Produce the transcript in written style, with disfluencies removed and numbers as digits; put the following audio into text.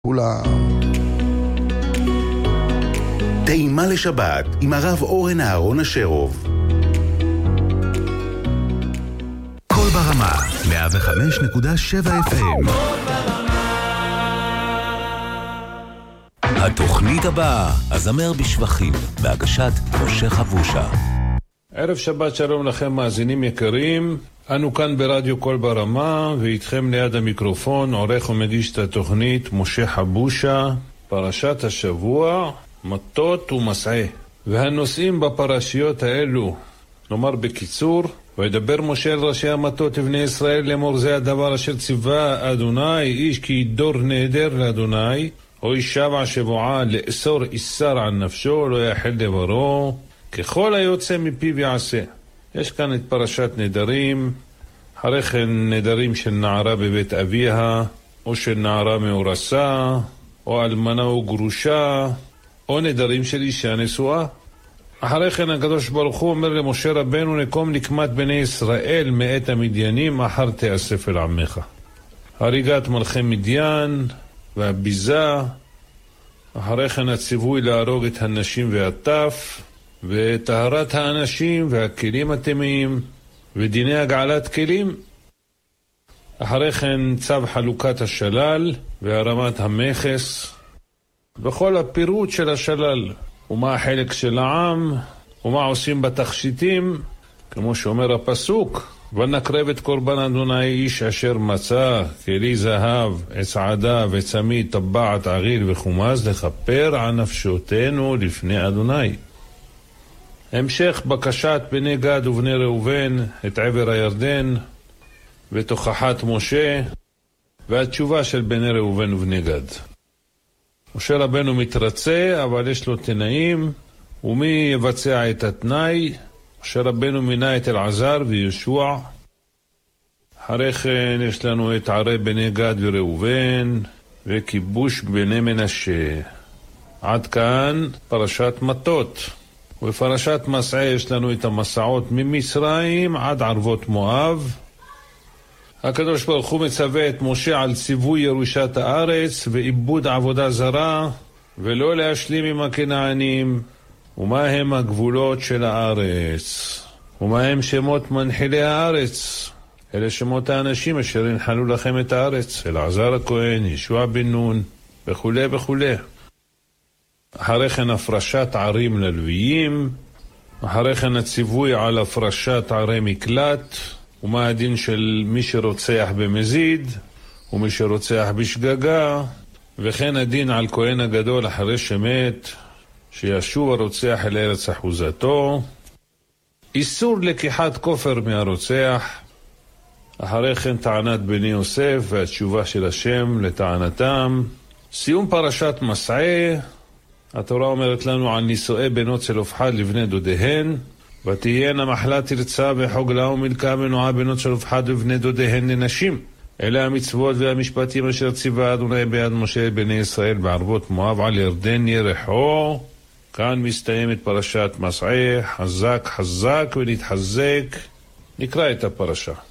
כולם. טעימה לשבת עם הרב אורן אהרון אשרוב. כל ברמה 105.7 FM. התוכנית הבאה, הזמר בשבחים, בהגשת משה חבושה. ערב שבת שלום לכם מאזינים יקרים, אנו כאן ברדיו כל ברמה ואיתכם ליד המיקרופון עורך ומגיש את התוכנית משה חבושה. פרשת השבוע, מטות ומסעה, והנושאים בפרשיות האלו נאמר בקיצור: וידבר משה אל ראשי המטות לבני ישראל לאמור, זה הדבר אשר ציווה אדוני, איש כי ידור נהדר לאדוני או ישבע שבועה לאסור איסר על נפשו, לא יחל דברו, ככל היוצא מפיו יעשה. יש כאן את פרשת נדרים, אחרי כן נדרים של נערה בבית אביה, או של נערה מאורסה, או אלמנה או גרושה, או נדרים של אישה נשואה. אחרי כן הקדוש ברוך הוא אומר למשה רבנו, נקום נקמת בני ישראל מאת המדיינים, אחר תאסף אל עמך. הריגת מלכי מדיין והביזה, אחרי כן הציווי להרוג את הנשים והטף, וטהרת האנשים והכלים הטמאים, ודיני הגעלת כלים. אחרי כן צו חלוקת השלל והרמת המכס, וכל הפירוט של השלל, ומה החלק של העם, ומה עושים בתכשיטים, כמו שאומר הפסוק: ונקרב את קורבן אדוני איש אשר מצא כלי זהב, עץ עדה וצמית, טבעת עגיל וחומז, לכפר על נפשותנו לפני אדוני. המשך בקשת בני גד ובני ראובן את עבר הירדן ותוכחת משה, והתשובה של בני ראובן ובני גד. משה רבנו מתרצה, אבל יש לו תנאים, ומי יבצע את התנאי? משה רבנו מינה את אלעזר וישוע. אחרי כן יש לנו את ערי בני גד וראובן וכיבוש בני מנשה. עד כאן פרשת מטות. ובפרשת מסעה יש לנו את המסעות ממצרים עד ערבות מואב. הקדוש ברוך הוא מצווה את משה על ציווי ירושת הארץ ועיבוד עבודה זרה, ולא להשלים עם הכנענים. ומה הם הגבולות של הארץ? ומה הם שמות מנחילי הארץ? אלה שמות האנשים אשר ינחלו לכם את הארץ: אלעזר הכהן, ישוע בן נון, וכו' וכו'. אחרי כן הפרשת ערים ללוויים, אחרי כן הציווי על הפרשת ערי מקלט, ומה הדין של מי שרוצח במזיד ומי שרוצח בשגגה, וכן הדין על כהן הגדול אחרי שמת, שישוב הרוצח אל ארץ אחוזתו. איסור לקיחת כופר מהרוצח. אחרי כן טענת בני יוסף והתשובה של השם לטענתם. סיום פרשת מסעה, התורה אומרת לנו על נישואי בנות צלופחד לבני דודיהן: ותהיינה מחלה תרצה וחוגלה ומלכה מנועה בנות צלופחד ובני דודיהן לנשים. אלה המצוות והמשפטים אשר ציווה אדוני ביד משה בני ישראל בערבות מואב על ירדן ירחו. כאן מסתיימת פרשת מסעה. חזק חזק ונתחזק. נקרא את הפרשה.